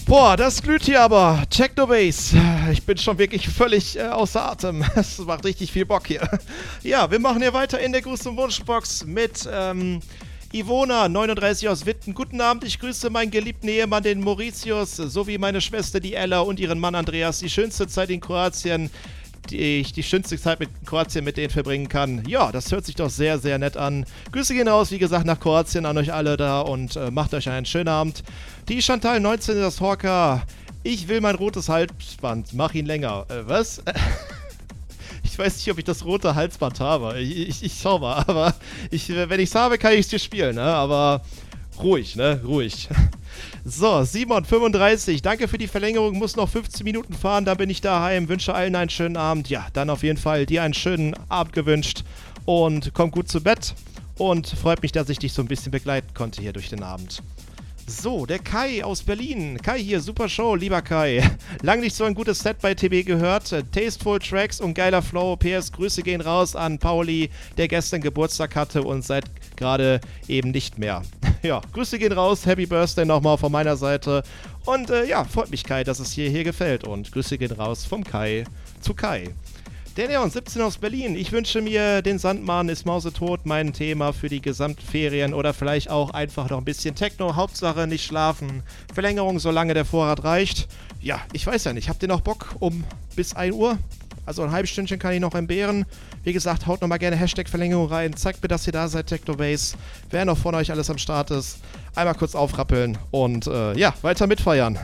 Boah, das glüht hier aber. Technobase. Ich bin schon wirklich völlig außer Atem. Es macht richtig viel Bock hier. Ja, wir machen hier weiter in der Gruß- und Wunschbox mit Ivona, 39 aus Witten. Guten Abend, ich grüße meinen geliebten Ehemann, den Mauritius, sowie meine Schwester, die Ella, und ihren Mann Andreas. Die schönste Zeit in Kroatien, die schönste Zeit mit Kroatien mit denen verbringen kann. Ja, das hört sich doch sehr, sehr nett an. Grüße gehen raus, wie gesagt, nach Kroatien an euch alle da und macht euch einen schönen Abend. Die Chantal 19 aus Horka. Ich will mein rotes Halsband. Mach ihn länger. Was? Ich weiß nicht, ob ich das rote Halsband habe. Ich schau mal, aber wenn ich es habe, kann ich es dir spielen, ne? Aber ruhig, ne? Ruhig. So, Simon, 35. Danke für die Verlängerung. Muss noch 15 Minuten fahren, dann bin ich daheim. Wünsche allen einen schönen Abend. Ja, dann auf jeden Fall dir einen schönen Abend gewünscht. Und komm gut zu Bett. Und freut mich, dass ich dich so ein bisschen begleiten konnte hier durch den Abend. So, der Kai aus Berlin. Kai hier, super Show, lieber Kai. Lang nicht so ein gutes Set bei TB gehört. Tasteful Tracks und geiler Flow. PS, Grüße gehen raus an Pauli, der gestern Geburtstag hatte und seit gerade eben nicht mehr. Ja, Grüße gehen raus. Happy Birthday nochmal von meiner Seite. Und ja, freut mich, Kai, dass es hier gefällt. Und Grüße gehen raus vom Kai zu Kai. Der Neon 17 aus Berlin. Ich wünsche mir, den Sandmann ist mausetot, mein Thema für die Gesamtferien oder vielleicht auch einfach noch ein bisschen Techno. Hauptsache nicht schlafen. Verlängerung, solange der Vorrat reicht. Ja, ich weiß ja nicht. Habt ihr noch Bock bis 1 Uhr? Also ein halbes Stündchen kann ich noch entbehren. Wie gesagt, haut nochmal gerne Hashtag-Verlängerung rein. Zeigt mir, dass ihr da seid, Technobase. Wer noch von euch alles am Start ist, einmal kurz aufrappeln und ja, weiter mitfeiern.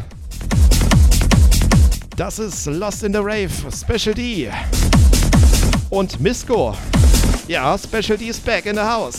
Das ist Lost in the Rave, Special D. Und Misko. Ja, Special D is back in the house.